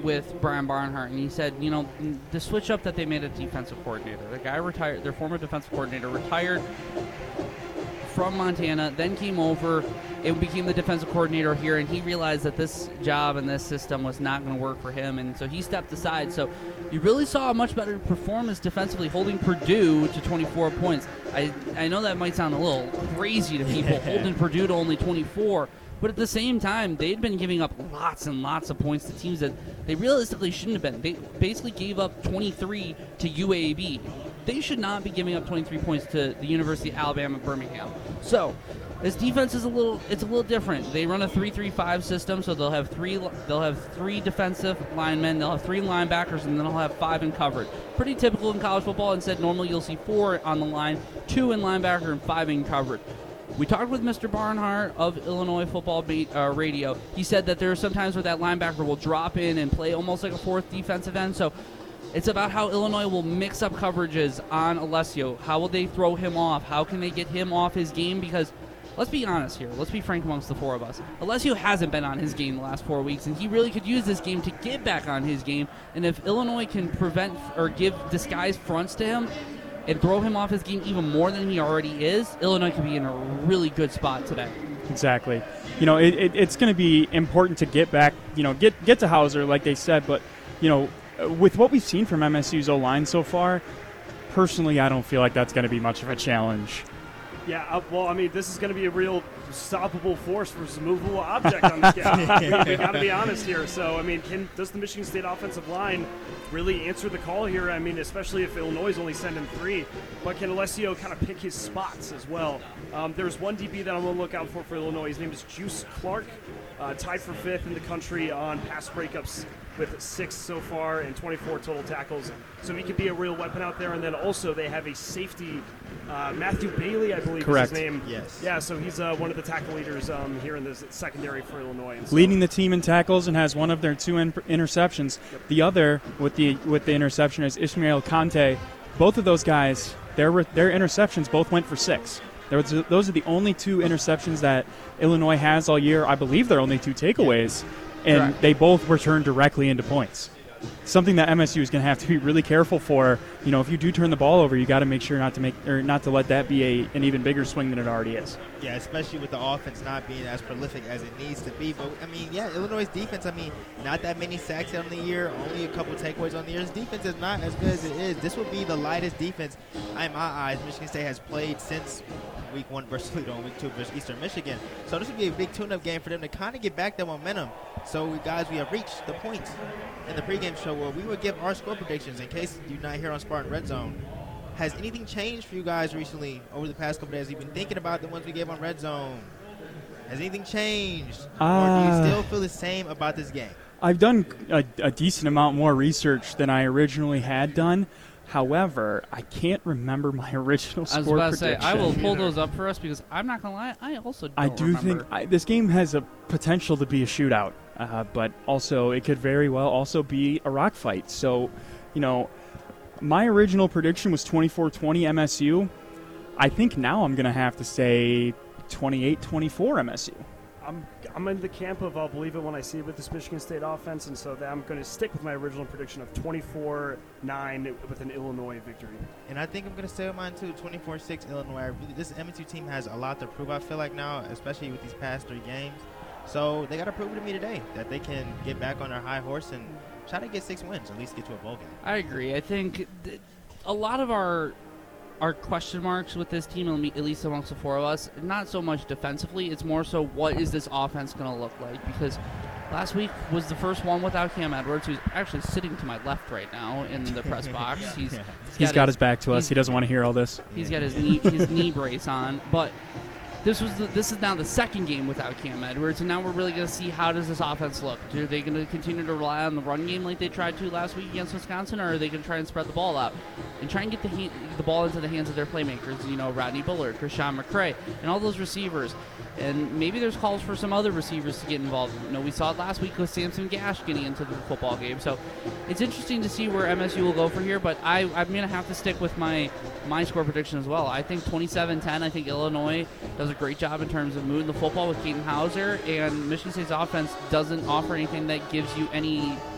with Brian Barnhart, and he said, the switch up that they made at defensive coordinator, the guy retired, their former defensive coordinator retired from Montana, then came over and became the defensive coordinator here, and he realized that this job and this system was not going to work for him, and so he stepped aside. So you really saw a much better performance defensively, holding Purdue to 24 points. I know that might sound a little crazy to people, holding Purdue to only 24, but at the same time, they'd been giving up lots and lots of points to teams that they realistically shouldn't have been. They basically gave up 23 to UAB. They should not be giving up 23 points to the University of Alabama Birmingham. So this defense is a little different. They run a 3-3-5 system, so they'll have three defensive linemen, they'll have 3 linebackers, and then they'll have 5 in coverage. Pretty typical in college football. Instead, normally you'll see 4 on the line, 2 in linebacker, and 5 in coverage. We talked with Mr. Barnhart of Illinois Football Radio. He said that there are some times where that linebacker will drop in and play almost like a 4th defensive end. So it's about how Illinois will mix up coverages on Alessio. How will they throw him off? How can they get him off his game? Because let's be honest here. Let's be frank amongst the 4 of us. Alessio hasn't been on his game the last 4 weeks, and he really could use this game to get back on his game. And if Illinois can prevent or give disguised fronts to him and throw him off his game even more than he already is, Illinois could be in a really good spot today. Exactly. It's going to be important to get back, get to Hauser, like they said, but, with what we've seen from MSU's O-line so far, personally, I don't feel like that's going to be much of a challenge. Yeah, this is going to be a real stoppable force versus movable object on this game. we got to be honest here. So, does the Michigan State offensive line really answer the call here? Especially if Illinois is only sending 3. But can Alessio kind of pick his spots as well? There's one DB that I'm going to look out for Illinois. His name is Juice Clark, tied for 5th in the country on pass breakups with 6 so far and 24 total tackles. So he could be a real weapon out there. And then also they have a safety, Matthew Bailey, I believe Correct. is his name. Yes. Yeah, so he's one of the tackle leaders here in the secondary for Illinois. And so, leading the team in tackles and has one of their 2 interceptions. Yep. The other with the interception is Ishmael Kante. Both of those guys, their interceptions both went for 6. Those are the only 2 interceptions that Illinois has all year. I believe they're only 2 takeaways, and Correct. They both return directly into points. Something that MSU is going to have to be really careful for. If you do turn the ball over, you got to make sure not to let that be an even bigger swing than it already is. Yeah, especially with the offense not being as prolific as it needs to be. But Illinois' defense. Not that many sacks on the year, only a couple takeaways on the year. His defense is not as good as it is. This would be the lightest defense, in my eyes, Michigan State has played since Week 1 versus Toledo and Week 2 versus Eastern Michigan. So this would be a big tune-up game for them to kind of get back their momentum. So, guys, we have reached the point in the pregame show where we would give our score predictions in case you're not here on Spartan Red Zone. Has anything changed for you guys recently over the past couple days? You've been thinking about the ones we gave on Red Zone. Has anything changed? Or do you still feel the same about this game? I've done a decent amount more research than I originally had done. However, I can't remember my original score prediction. I was about to say, I will pull those up for us because I'm not going to lie, I also don't remember. Think this game has a potential to be a shootout, but also it could very well also be a rock fight. So, my original prediction was 24-20 MSU. I think now I'm going to have to say 28-24 MSU. I'm in the camp of I'll believe it when I see it with this Michigan State offense, and so I'm going to stick with my original prediction of 24-9 with an Illinois victory. And I think I'm going to stay with mine too, 24-6 Illinois. This MSU team has a lot to prove, I feel like now, especially with these past 3 games. So they got to prove to me today that they can get back on their high horse and try to get 6 wins, at least get to a bowl game. I agree. I think a lot of our question marks with this team, at least amongst the 4 of us, not so much defensively. It's more so what is this offense going to look like? Because last week was the first one without Cam Edwards, who's actually sitting to my left right now in the press box. He's got his back to us. He doesn't want to hear all this. He's got his knee brace on. But this is now the second game without Cam Edwards, and now we're really going to see how does this offense look. Are they going to continue to rely on the run game like they tried to last week against Wisconsin, or are they going to try and spread the ball out and try and get the ball into the hands of their playmakers, Rodney Bullard, Krishan McCray, and all those receivers. And maybe there's calls for some other receivers to get involved. We saw it last week with Samson Gash getting into the football game. So it's interesting to see where MSU will go from here, but I'm going to have to stick with my score prediction as well. I think 27-10. I think Illinois does a great job in terms of moving the football with Keaton Hauser, and Michigan State's offense doesn't offer anything that gives you any